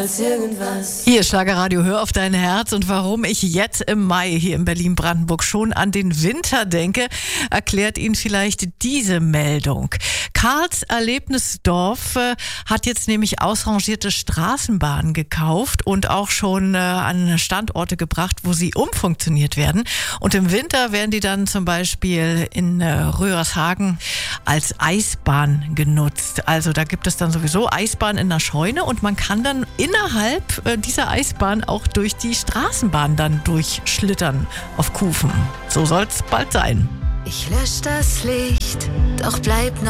als irgendwas. Hier Schlagerradio, hör auf dein Herz. Und warum ich jetzt im Mai hier in Berlin-Brandenburg schon an den Winter denke, erklärt Ihnen vielleicht diese Meldung. Karls Erlebnisdorf hat jetzt nämlich ausrangierte Straßenbahnen gekauft und auch schon an Standorte gebracht, wo sie umfunktioniert werden. Und im Winter werden die dann zum Beispiel in Röershagen als Eisbahn genutzt. Also da gibt es dann sowieso Eisbahn in der Scheune und man kann dann innerhalb dieser Eisbahn auch durch die Straßenbahn dann durchschlittern auf Kufen. So soll es bald sein. Ich lösch das Licht, doch bleib noch